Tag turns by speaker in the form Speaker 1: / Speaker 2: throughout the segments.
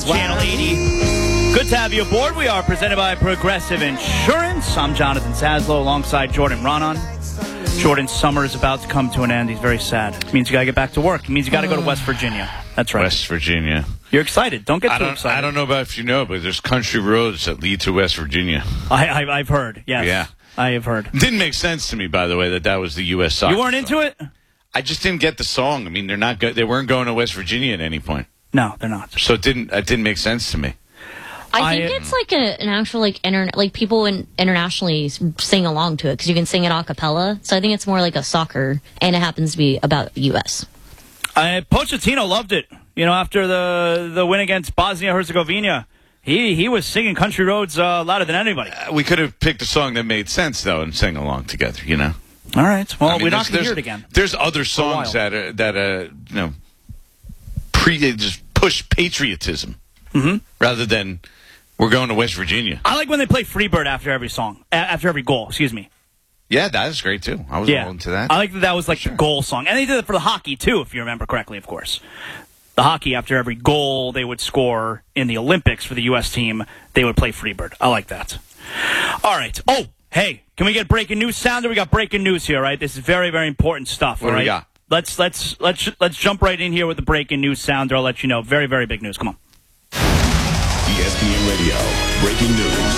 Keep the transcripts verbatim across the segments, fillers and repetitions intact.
Speaker 1: Channel eighty. Good to have you aboard. We are presented by Progressive Insurance. I'm Jonathan Saslow alongside Jordan Ronan. Jordan's summer is about to come to an end. He's very sad. It means you got to get back to work. It means you got to go to West Virginia. That's right.
Speaker 2: West Virginia.
Speaker 1: You're excited. Don't get
Speaker 2: I
Speaker 1: too
Speaker 2: don't,
Speaker 1: excited.
Speaker 2: I don't know about if you know, but there's country roads that lead to West Virginia.
Speaker 1: I, I, I've heard. Yes.
Speaker 2: Yeah.
Speaker 1: I have heard.
Speaker 2: It didn't make sense to me, by the way, that that was the U S soccer.
Speaker 1: You weren't into it?
Speaker 2: I just didn't get the song. I mean, they're not. Go- they weren't going to West Virginia at any point.
Speaker 1: No, they're not.
Speaker 2: So it didn't. It didn't make sense to me.
Speaker 3: I think
Speaker 1: I,
Speaker 3: it's like a, an actual like internet like people in, internationally sing along to it because you can sing it a cappella. So I think it's more like a soccer, and it happens to be about U S.
Speaker 1: I, Pochettino loved it. You know, after the the win against Bosnia Herzegovina, he he was singing "Country Roads" uh, louder than anybody.
Speaker 2: Uh, we could have picked a song that made sense though and sang along together. You know.
Speaker 1: All right. Well,
Speaker 2: I mean,
Speaker 1: we're not
Speaker 2: there's-
Speaker 1: going to hear
Speaker 2: there's-
Speaker 1: it again.
Speaker 2: There's other songs that uh, that uh, you know pre they just push patriotism
Speaker 1: Mm-hmm.
Speaker 2: rather than we're going to West Virginia.
Speaker 1: I like when they play Freebird after every song, a- after every goal. Excuse me.
Speaker 2: Yeah, that is great too. I was
Speaker 1: Yeah,
Speaker 2: all into that.
Speaker 1: I like that. That was like
Speaker 2: Sure.
Speaker 1: the goal song, and they did it for the hockey too, if you remember correctly. Of course, the hockey after every goal they would score in the Olympics for the U S team, they would play Freebird. I like that. All right. Oh, hey, can we get breaking news sounder? We got breaking news here, right? This is very, very important stuff.
Speaker 2: What
Speaker 1: all
Speaker 2: do
Speaker 1: right?
Speaker 2: we got?
Speaker 1: Let's let's let's let's jump right in here with the breaking news sounder. I'll let you know. Very, very big news. Come on.
Speaker 4: E S P N Radio, breaking news.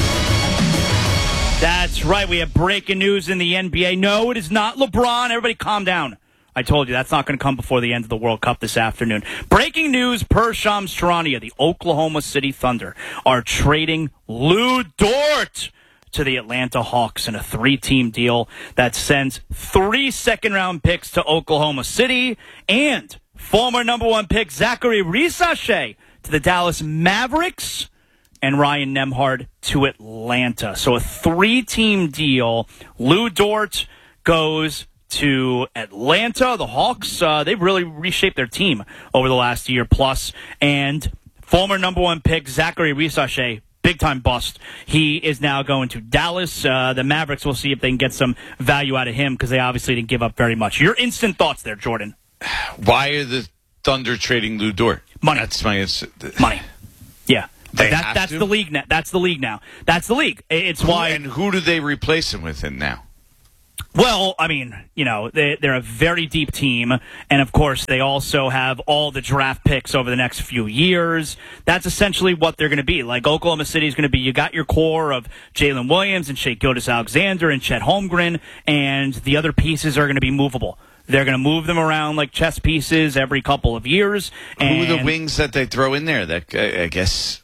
Speaker 1: That's right. We have breaking news in the N B A. No, it is not LeBron. Everybody calm down. I told you that's not going to come before the end of the World Cup this afternoon. Breaking news per Shams Charania. The Oklahoma City Thunder are trading Lou Dort to the Atlanta Hawks in a three-team deal that sends three second-round picks to Oklahoma City and former number one pick Zachary Risache to the Dallas Mavericks and Ryan Nembhard to Atlanta. So a three-team deal. Lou Dort goes to Atlanta. The Hawks, uh, they've really reshaped their team over the last year plus. And former number one pick Zachary Risache, big-time bust. He is now going to Dallas. Uh, the Mavericks will see if they can get some value out of him because they obviously didn't give up very much. Your instant thoughts there, Jordan.
Speaker 2: Why are the Thunder trading Lou Dort?
Speaker 1: Money.
Speaker 2: That's my ins-
Speaker 1: Money. Yeah.
Speaker 2: They
Speaker 1: that,
Speaker 2: have
Speaker 1: that's
Speaker 2: to?
Speaker 1: the league now. That's the league now. That's the league. It's
Speaker 2: Who-
Speaker 1: why.
Speaker 2: And who do they replace him with in now?
Speaker 1: Well, I mean, you know, they, they're a very deep team, and of course, they also have all the draft picks over the next few years. That's essentially what they're going to be. Like Oklahoma City is going to be, you got your core of Jalen Williams and Shea Gilgeous-Alexander and Chet Holmgren, and the other pieces are going to be movable. They're going to move them around like chess pieces every couple of years. And
Speaker 2: Who are the wings that they throw in there? That I, I guess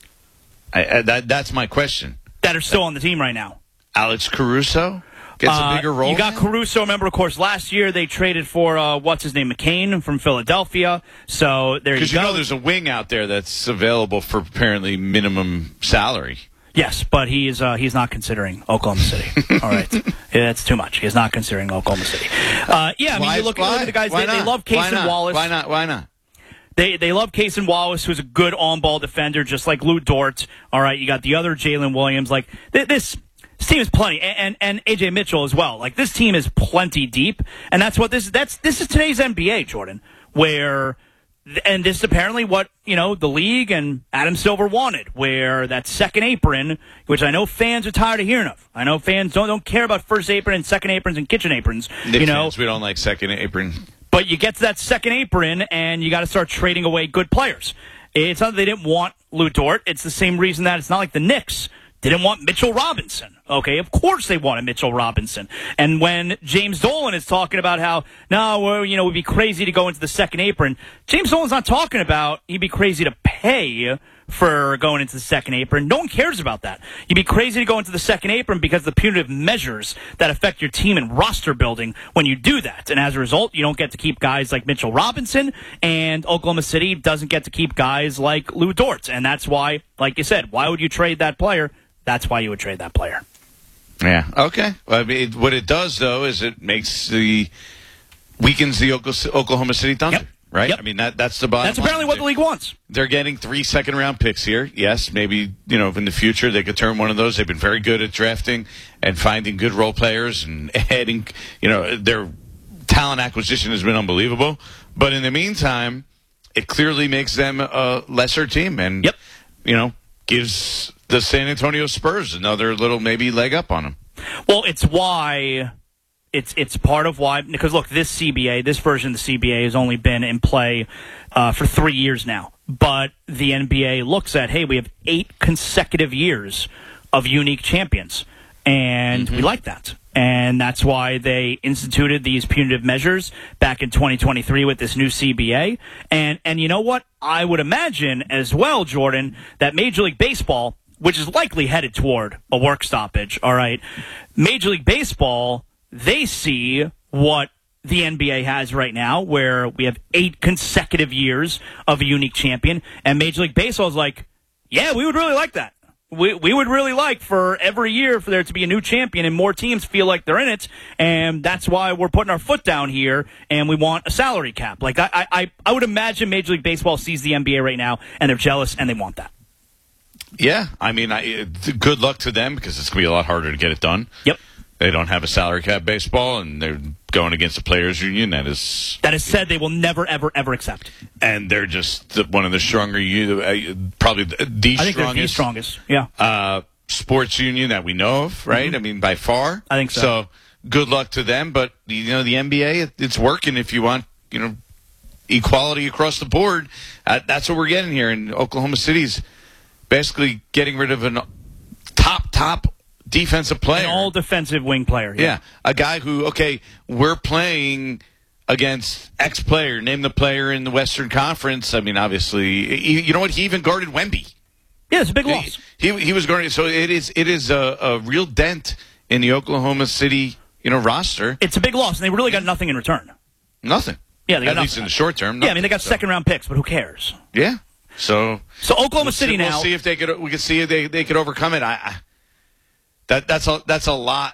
Speaker 2: I, I, that that's my question.
Speaker 1: that are still on the team right now.
Speaker 2: Alex Caruso gets
Speaker 1: Uh,
Speaker 2: a bigger role.
Speaker 1: You got
Speaker 2: now?
Speaker 1: Caruso. Remember, of course, last year they traded for uh, what's his name, McCain from Philadelphia. So there you
Speaker 2: Because
Speaker 1: go.
Speaker 2: you know there's a wing out there that's available for apparently minimum salary.
Speaker 1: Yes, but he is uh, he's not considering Oklahoma City. All right, yeah, that's too much. He's not considering Oklahoma City. Uh, yeah, I mean,
Speaker 2: Why-
Speaker 1: you look, at- look
Speaker 2: why?
Speaker 1: at the guys.
Speaker 2: Why
Speaker 1: They, they
Speaker 2: not?
Speaker 1: love
Speaker 2: Why
Speaker 1: Casey
Speaker 2: not?
Speaker 1: Wallace.
Speaker 2: Why not? Why not?
Speaker 1: They they love Casey Wallace, who's a good on-ball defender, just like Lou Dort. All right, you got the other Jalen Williams. Like th- this. This team is plenty, and, and and A J Mitchell as well. Like this team is plenty deep, and that's what this that's this is today's N B A, Jordan. Where, and this is apparently what you know the league and Adam Silver wanted. Where that second apron, which I know fans are tired of hearing of. I know fans don't don't care about first apron and second aprons and kitchen aprons.
Speaker 2: Knicks
Speaker 1: you know,
Speaker 2: fans, we don't like second apron.
Speaker 1: but you get to that second apron, and you got to start trading away good players. It's not that they didn't want Lou Dort. It's the same reason that it's not like the Knicks didn't want Mitchell Robinson. Okay, of course they wanted Mitchell Robinson. And when James Dolan is talking about how, no, well, you know, it would be crazy to go into the second apron, James Dolan's not talking about he'd be crazy to pay for going into the second apron. No one cares about that. You'd be crazy to go into the second apron because of the punitive measures that affect your team and roster building when you do that. And as a result, you don't get to keep guys like Mitchell Robinson, and Oklahoma City doesn't get to keep guys like Lou Dort. And that's why, like you said, why would you trade that player? That's why you would trade that player.
Speaker 2: Yeah. Okay. Well, I mean, what it does though is it makes the weakens the Oklahoma City Thunder.
Speaker 1: Yep.
Speaker 2: Right?
Speaker 1: Yep.
Speaker 2: I mean, that that's the bottom
Speaker 1: That's apparently
Speaker 2: line.
Speaker 1: what the league wants.
Speaker 2: They're getting three second-round picks here. Yes, maybe, you know, in the future they could turn one of those. They've been very good at drafting and finding good role players and adding, you know, their talent acquisition has been unbelievable. But in the meantime, it clearly makes them a lesser team, and
Speaker 1: Yep.
Speaker 2: you know, gives the San Antonio Spurs another little maybe leg up on them.
Speaker 1: Well, it's why it's it's part of why because look, this C B A, this version of the C B A has only been in play uh, for three years now. But the N B A looks at, hey, we have eight consecutive years of unique champions, and mm-hmm. we like that. And that's why they instituted these punitive measures back in twenty twenty-three with this new C B A. And and you know what? I would imagine as well, Jordan, that Major League Baseball, which is likely headed toward a work stoppage, all right, Major League Baseball, they see what the N B A has right now, where we have eight consecutive years of a unique champion, and Major League Baseball is like, yeah, we would really like that. We we would really like for every year for there to be a new champion and more teams feel like they're in it, and that's why we're putting our foot down here, and we want a salary cap. Like I I, I would imagine Major League Baseball sees the N B A right now, and they're jealous, and they want that.
Speaker 2: Yeah, I mean, I, good luck to them because it's going to be a lot harder to get it done.
Speaker 1: Yep.
Speaker 2: They don't have a salary cap baseball, and they're going against a players' union that is
Speaker 1: that is said they will never, ever, ever accept.
Speaker 2: And they're just the, one of the stronger, uh, probably the, the
Speaker 1: I think
Speaker 2: strongest,
Speaker 1: they're the strongest. Yeah,
Speaker 2: uh, sports union that we know of, right?
Speaker 1: Mm-hmm.
Speaker 2: I mean, by far.
Speaker 1: I think so.
Speaker 2: So good luck to them, but you know, the N B A, it, it's working. If you want, you know, equality across the board, uh, that's what we're getting here. And Oklahoma City's basically getting rid of an top top. defensive player.
Speaker 1: An all defensive wing player. Yeah.
Speaker 2: yeah. A guy who, okay, we're playing against X player. Name the player in the Western Conference. I mean, obviously, he, you know what? He even guarded Wemby.
Speaker 1: Yeah, it's a big loss.
Speaker 2: He, he, he was guarding. So it is it is a, a real dent in the Oklahoma City, you know, roster.
Speaker 1: It's a big loss, and they really got nothing in return.
Speaker 2: Nothing.
Speaker 1: Yeah, they got
Speaker 2: At
Speaker 1: nothing.
Speaker 2: least in the short term. Nothing.
Speaker 1: Yeah, I mean, they got
Speaker 2: so.
Speaker 1: second round picks, but who cares?
Speaker 2: Yeah. So
Speaker 1: So Oklahoma
Speaker 2: we'll
Speaker 1: City
Speaker 2: see,
Speaker 1: now.
Speaker 2: We'll see if they could. We can see if they they could overcome it. I. I That that's a that's a lot.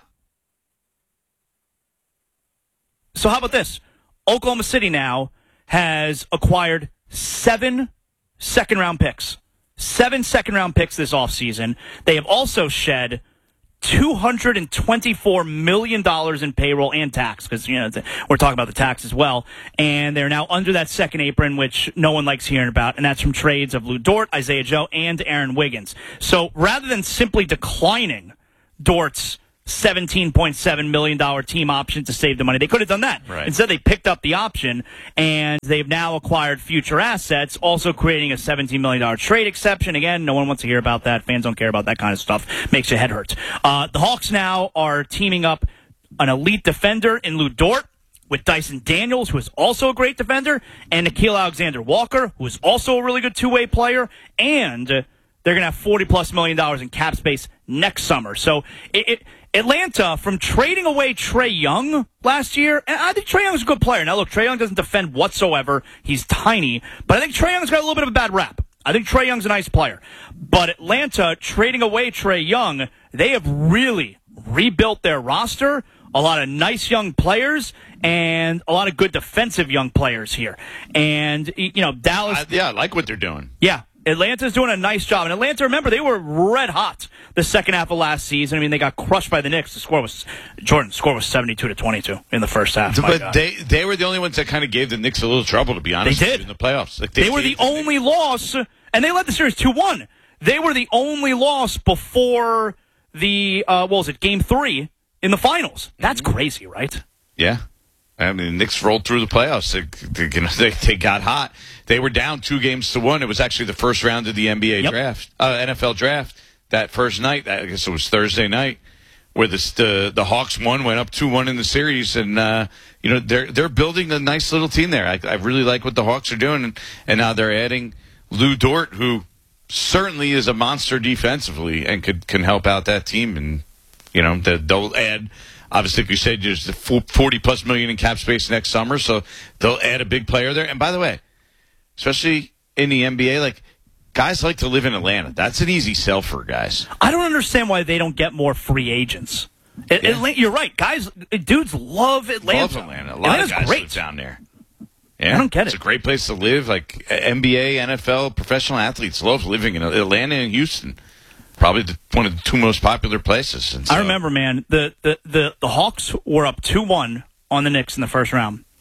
Speaker 1: So how about this? Oklahoma City now has acquired seven second round picks. Seven second round picks this offseason. They have also shed two hundred twenty-four million dollars in payroll and tax, because you know we're talking about the tax as well. And they're now under that second apron, which no one likes hearing about, and that's from trades of Lou Dort, Isaiah Joe, and Aaron Wiggins. So rather than simply declining Dort's seventeen point seven million dollars team option to save the money, they could have done that.
Speaker 2: Right.
Speaker 1: Instead, they picked up the option, and they've now acquired future assets, also creating a seventeen million dollars trade exception. Again, no one wants to hear about that. Fans don't care about that kind of stuff. Makes your head hurt. Uh, the Hawks now are teaming up an elite defender in Lou Dort with Dyson Daniels, who is also a great defender, and Nickeil Alexander-Walker, who is also a really good two-way player, and they're going to have forty plus million dollars in cap space next summer. So it, it, Atlanta, from trading away Trae Young last year, and I think Trae Young's a good player. Now, look, Trae Young doesn't defend whatsoever. He's tiny. But I think Trae Young's got a little bit of a bad rap. I think Trae Young's a nice player. But Atlanta, trading away Trae Young, they have really rebuilt their roster. A lot of nice young players and a lot of good defensive young players here. And, you know, Dallas.
Speaker 2: I, yeah, I like what they're doing.
Speaker 1: Yeah. Atlanta's doing a nice job. And Atlanta, remember, they were red hot the second half of last season. I mean, they got crushed by the Knicks. The score was, Jordan, the score was seventy-two to twenty-two in the first half.
Speaker 2: But they they were the only ones that kind of gave the Knicks a little trouble, to be honest.
Speaker 1: They did.
Speaker 2: In the playoffs. Like
Speaker 1: they, they were the only loss, and they led the series two one. They were the only loss before the, uh, what was it, game three in the finals. That's mm-hmm. crazy, right?
Speaker 2: Yeah. I mean, the Knicks rolled through the playoffs. They, they, you know, they, they got hot. They were down two games to one. It was actually the first round of the N B A
Speaker 1: yep.
Speaker 2: draft, uh, N F L draft. That first night, I guess it was Thursday night, where the the, the Hawks won, went up two one in the series, and uh, you know they're they're building a nice little team there. I, I really like what the Hawks are doing, and, and now they're adding Lou Dort, who certainly is a monster defensively and could can help out that team, and you know they'll add. Obviously, like you said, there's the forty plus million in cap space next summer, so they'll add a big player there. And by the way, especially in the N B A, like guys like to live in Atlanta. That's an easy sell for guys.
Speaker 1: I don't understand why they don't get more free agents. Yeah. Atlanta, you're right, guys. Dudes love Atlanta.
Speaker 2: Love Atlanta. A lot
Speaker 1: Atlanta's
Speaker 2: of guys
Speaker 1: great.
Speaker 2: live down there. Yeah,
Speaker 1: I don't get
Speaker 2: it's
Speaker 1: it.
Speaker 2: It's a great place to live. Like N B A, N F L, professional athletes love living in Atlanta and Houston. Probably the, one of the two most popular places. And so,
Speaker 1: I remember, man, the, the, the, the Hawks were up two one on the Knicks in the first round.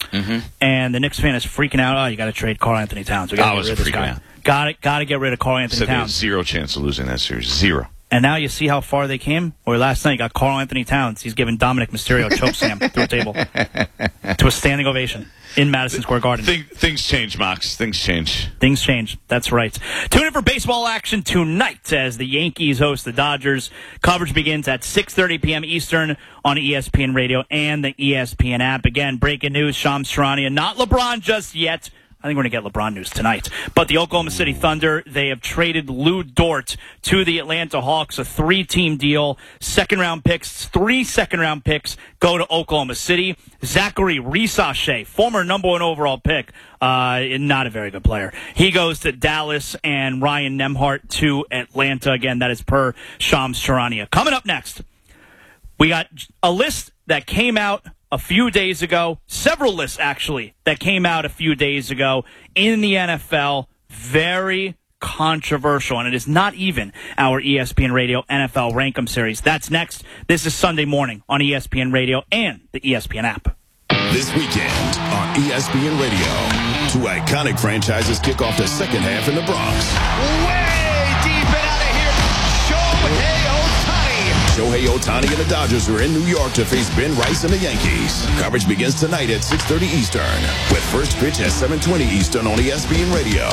Speaker 2: Mm-hmm.
Speaker 1: And the Knicks fan is freaking out. Oh, you got to trade Karl Anthony Towns. We got
Speaker 2: I
Speaker 1: to
Speaker 2: was
Speaker 1: get rid of this
Speaker 2: freaking
Speaker 1: guy.
Speaker 2: out.
Speaker 1: Got it. Got to get rid of Karl Anthony
Speaker 2: Said they had
Speaker 1: Towns.
Speaker 2: zero chance of losing that series. Zero.
Speaker 1: And now you see how far they came? Or last night you got Karl Anthony Towns. He's giving Dominic Mysterio a choke slam through a table to a standing ovation in Madison Square Garden.
Speaker 2: Thing, things change, Mox. Things change.
Speaker 1: Things change. That's right. Tune in for baseball action tonight as the Yankees host the Dodgers. Coverage begins at six thirty p.m. Eastern on E S P N Radio and the E S P N app. Again, breaking news, Shams Charania. Not LeBron just yet. I think we're going to get LeBron news tonight. But the Oklahoma City Thunder, they have traded Lou Dort to the Atlanta Hawks, a three-team deal. Second-round picks, three second-round picks go to Oklahoma City. Zachary Risashe, former number one overall pick, uh, not a very good player. He goes to Dallas, and Ryan Nembhard to Atlanta. Again, that is per Shams Charania. Coming up next, we got a list that came out a few days ago, several lists actually, that came out a few days ago in the N F L. Very controversial, and it is not even our E S P N Radio N F L Rankem series. That's next. This is Sunday morning on E S P N Radio and the E S P N app.
Speaker 4: This weekend on E S P N Radio, two iconic franchises kick off the second half in the Bronx.
Speaker 5: Way deep and out of here, Shohei Ohtani.
Speaker 4: Shohei Ohtani and the Dodgers are in New York to face Ben Rice and the Yankees. Coverage begins tonight at six thirty Eastern, with first pitch at seven twenty Eastern on E S P N Radio.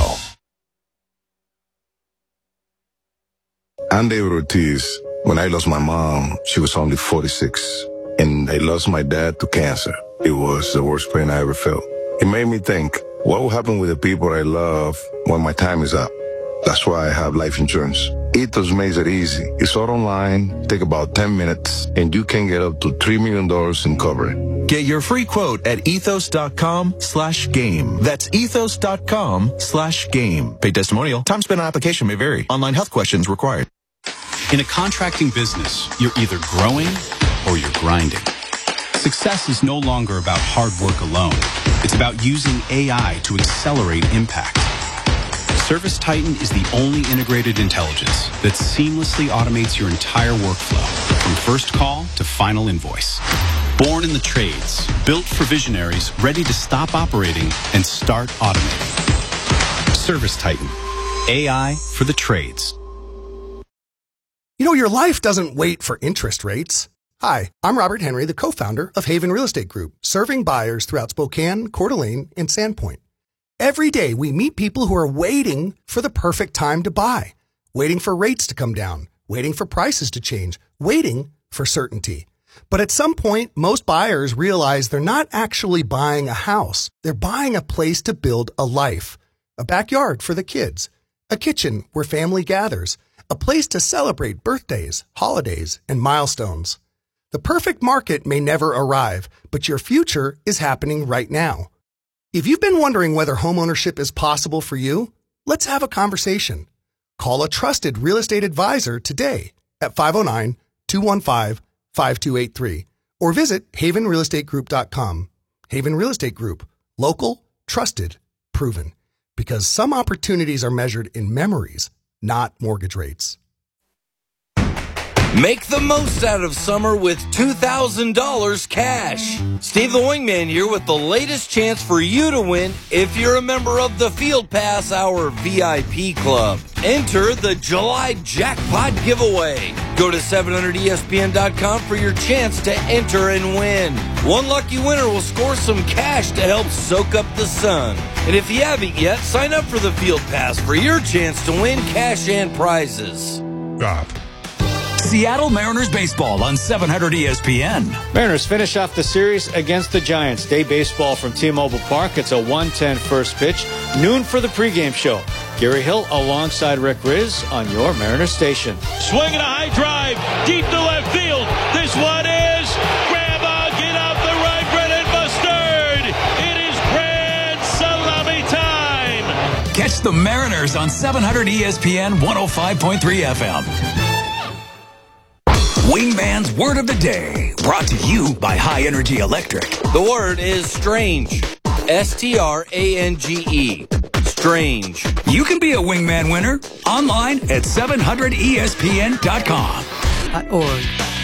Speaker 6: I'm David Ortiz. When I lost my mom, she was only forty-six, and I lost my dad to cancer. It was the worst pain I ever felt. It made me think, what will happen with the people I love when my time is up? That's why I have life insurance. Ethos makes it easy. It's all online, take about ten minutes, and you can get up to three million dollars in coverage.
Speaker 7: Get your free quote at ethos.com slash game. That's ethos.com slash game. Paid testimonial. Time spent on application may vary. Online health questions required.
Speaker 8: In a contracting business, you're either growing or you're grinding. Success is no longer about hard work alone. It's about using A I to accelerate impact. ServiceTitan is the only integrated intelligence that seamlessly automates your entire workflow, from first call to final invoice. Born in the trades, built for visionaries ready to stop operating and start automating. ServiceTitan, A I for the trades.
Speaker 9: You know, your life doesn't wait for interest rates. Hi, I'm Robert Henry, the co-founder of Haven Real Estate Group, serving buyers throughout Spokane, Coeur d'Alene, and Sandpoint. Every day, we meet people who are waiting for the perfect time to buy, waiting for rates to come down, waiting for prices to change, waiting for certainty. But at some point, most buyers realize they're not actually buying a house. They're buying a place to build a life, a backyard for the kids, a kitchen where family gathers, a place to celebrate birthdays, holidays, and milestones. The perfect market may never arrive, but your future is happening right now. If you've been wondering whether homeownership is possible for you, let's have a conversation. Call a trusted real estate advisor today at five oh nine, two one five, five two eight three or visit haven real estate group dot com. Haven Real Estate Group. Local, trusted, proven. Because some opportunities are measured in memories, not mortgage rates.
Speaker 10: Make the most out of summer with two thousand dollars cash. Steve the Wingman here with the latest chance for you to win if you're a member of the Field Pass Hour V I P Club. Enter the July Jackpot Giveaway. Go to seven hundred E S P N dot com for your chance to enter and win. One lucky winner will score some cash to help soak up the sun. And if you haven't yet, sign up for the Field Pass for your chance to win cash and prizes.
Speaker 11: Stop. Seattle Mariners baseball on seven hundred E S P N.
Speaker 12: Mariners finish off the series against the Giants. Day baseball from T-Mobile Park. It's a one ten first pitch. Noon for the pregame show. Gary Hill alongside Rick Riz on your Mariners station.
Speaker 13: Swinging a high drive deep to left field. This one is grab a get out the right, Brennan Mustard. It is grand salami time.
Speaker 11: Catch the Mariners on seven hundred E S P N one oh five point three F M. Wingman's Word of the Day, brought to you by High Energy Electric.
Speaker 10: The word is strange. S T R A N G E. Strange.
Speaker 11: You can be a Wingman winner online at seven hundred E S P N dot com.
Speaker 14: Dot org.